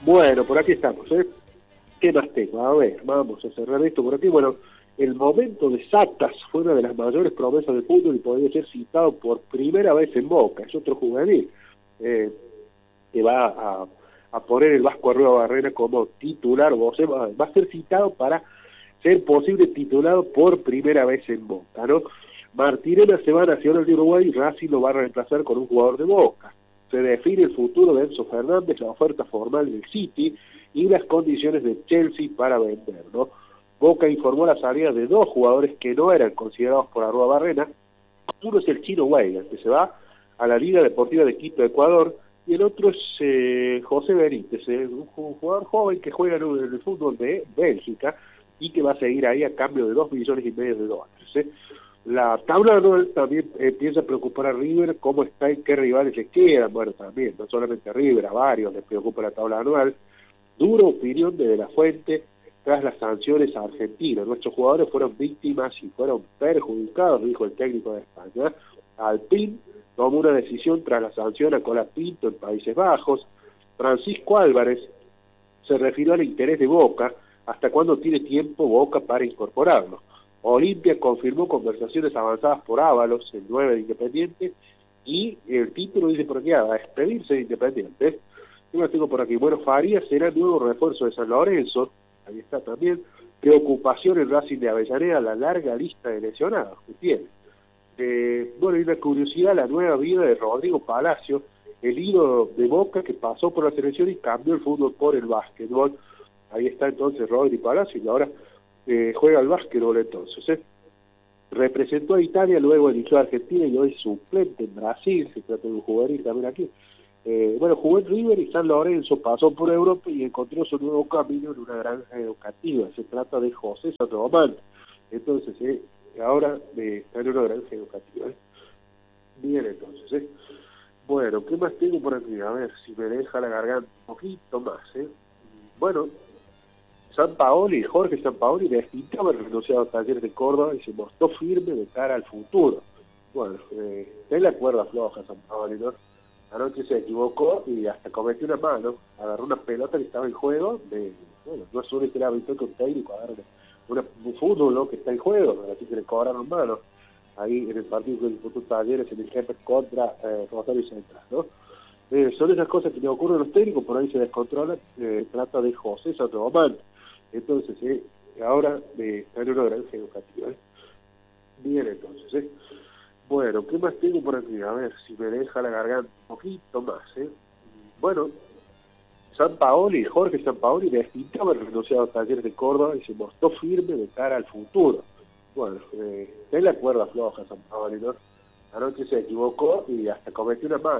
Bueno, por aquí estamos, ¿eh? ¿Qué más tengo? A ver, vamos a cerrar esto por aquí. Bueno, el momento de Satas fue una de las mayores promesas del fútbol y podría ser citado por primera vez en Boca. Es otro juvenil que va a poner el Vasco Arriba Barrena como titular, o sea, va a ser citado para ser posible titulado por primera vez en Boca, ¿no? Martirena se va a Nacional de Uruguay y Racing lo va a reemplazar con un jugador de Boca. Se define el futuro de Enzo Fernández, la oferta formal del City y las condiciones de Chelsea para vender, ¿no? Boca informó la salida de dos jugadores que no eran considerados por Arrua Barrena. Uno es el Chino Weiger, que se va a la Liga Deportiva de Quito, Ecuador, y el otro es José Benítez, un jugador joven que juega en el fútbol de Bélgica y que va a seguir ahí a cambio de $2,5 millones de dólares, ¿eh? La tabla anual también empieza a preocupar a River, cómo está y qué rivales le quedan. Bueno, también, no solamente a River, a varios les preocupa la tabla anual. Dura opinión de la Fuente tras las sanciones a Argentina. Nuestros jugadores fueron víctimas y fueron perjudicados, dijo el técnico de España. Alpine tomó una decisión tras la sanción a Colapinto en Países Bajos. Francisco Álvarez se refirió al interés de Boca, hasta cuándo tiene tiempo Boca para incorporarlo. Olimpia confirmó conversaciones avanzadas por Ábalos, el 9 de Independiente, y el título dice por aquí, a despedirse de Independiente. Yo lo tengo por aquí. Bueno, Farías será el nuevo refuerzo de San Lorenzo, ahí está también. Preocupación en Racing de Avellaneda, la larga lista de lesionados que tiene. Bueno, y una curiosidad, la nueva vida de Rodrigo Palacio, el ídolo de Boca que pasó por la selección y cambió el fútbol por el básquetbol. Ahí está entonces Rodrigo Palacio y ahora juega al básquetbol entonces, ¿eh? Representó a Italia, luego eligió a Argentina y hoy es suplente en Brasil, se trata de un juvenil también aquí. Bueno, jugó en River y San Lorenzo, pasó por Europa y encontró su nuevo camino en una granja educativa. Se trata de José Sandomán. Entonces, ahora está en una granja educativa. Bien, entonces, Bueno, ¿qué más tengo por aquí? A ver, si me deja la garganta un poquito más, Bueno, Jorge Sampaoli destinó haber renunciado a Talleres de Córdoba y se mostró firme de cara al futuro. Bueno, es la cuerda floja Sampaoli, ¿no? Anoche se equivocó y hasta cometió una mano, agarró una pelota que estaba en juego, bueno, no es un hábito que un técnico agarre un fútbol, ¿no?, que está en juego, así que le cobraron manos ahí en el partido que disputó Talleres en el Kempes contra Rosario Central, ¿no? Son esas cosas que le ocurren a los técnicos, por ahí se descontrola. Trata de José Sandomán. Entonces, ahora está en una granja educativa. Bien, entonces, Bueno, ¿qué más tengo por aquí? A ver, si me deja la garganta un poquito más, Bueno, Jorge Sampaoli destinó haber renunciado a Talleres de Córdoba y se mostró firme de cara al futuro. Bueno, es la cuerda floja Sampaoli, ¿no? Anoche se equivocó y hasta cometió una mano.